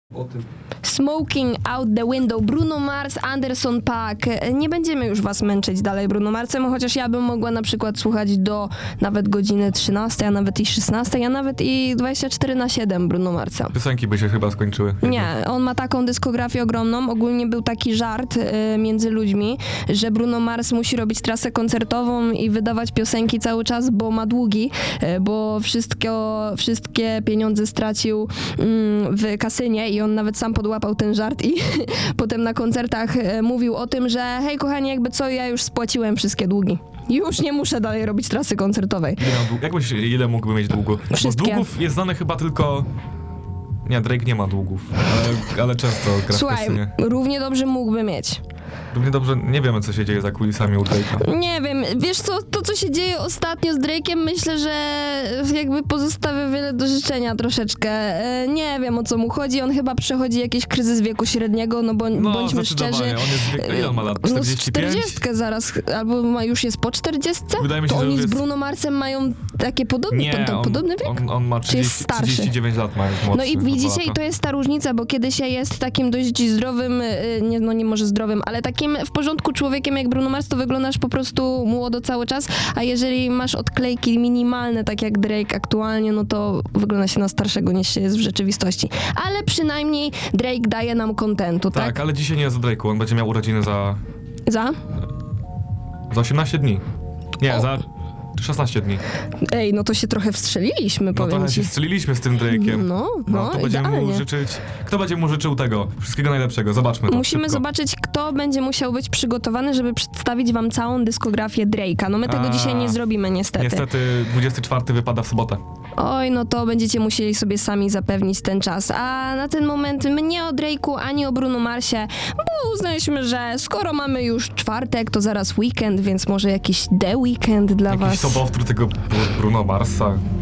O tym. Smoking Out the Window, Bruno Mars, Anderson .Paak. Nie będziemy już was męczyć dalej Bruno Marsem, chociaż ja bym mogła na przykład słuchać do nawet godziny 13, a nawet i 16, a nawet i 24/7 Bruno Marsa. Piosenki by się chyba skończyły. Nie, on ma taką dyskografię ogromną. Ogólnie był taki żart między ludźmi, że Bruno Mars musi robić trasę koncertową i wydawać piosenki cały czas, bo ma długi, bo wszystkie pieniądze stracił w kasynie i on nawet sam podłapał ten żart i potem na koncertach mówił o tym, że hej kochani, jakby co, ja już spłaciłem wszystkie długi. Już nie muszę dalej robić trasy koncertowej. Ile mógłby mieć długu? Bo z Wszystkie. długów jest znany chyba tylko... Nie, Drake nie ma długów, ale często gra w Słuchaj, kasynie. równie dobrze mógłby mieć. Równie dobrze nie wiemy, co się dzieje za kulisami u Drake'a. Nie wiem, wiesz co, to co się dzieje ostatnio z Drake'em, myślę, że jakby pozostawia wiele do życzenia troszeczkę. Nie wiem, o co mu chodzi, on chyba przechodzi jakiś kryzys wieku średniego, no bądźmy szczerzy. On jest ile on ma lat? 45? 40 zaraz, albo już jest po 40? Wydaje mi się, to że oni już z jest... Bruno Marsem mają takie podobne, Nie, podobny wiek? on ma Czy jest starszy? 39 lat, ma jest młodszy. No i widzicie, i to jest ta różnica, bo kiedy się jest takim dość zdrowym, nie może zdrowym, ale takim w porządku człowiekiem jak Bruno Mars, to wyglądasz po prostu młodo cały czas, a jeżeli masz odklejki minimalne, tak jak Drake aktualnie, no to wygląda się na starszego niż się jest w rzeczywistości. Ale przynajmniej Drake daje nam kontentu, tak? Tak, ale dzisiaj nie jest o Drake'u, on będzie miał urodziny za 18 dni. Nie, za 16 dni. Ej, no to się trochę wstrzeliliśmy, No powiem trochę ci. się strzeliliśmy z tym Drake'iem. No, to będziemy mu idealnie. życzyć... Kto będzie mu życzył tego? Wszystkiego najlepszego, zobaczmy to Musimy szybko. zobaczyć, kto będzie musiał być przygotowany, żeby przedstawić wam całą dyskografię Drake'a. No my tego dzisiaj nie zrobimy, niestety. Niestety 24 wypada w sobotę. Oj, no to będziecie musieli sobie sami zapewnić ten czas. A na ten moment my nie o Drake'u, ani o Bruno Marsie, bo uznaliśmy, że skoro mamy już czwartek, to zaraz weekend, więc może jakiś The Weekend dla Jakiś was. sobowtór tego Bruno Marsa.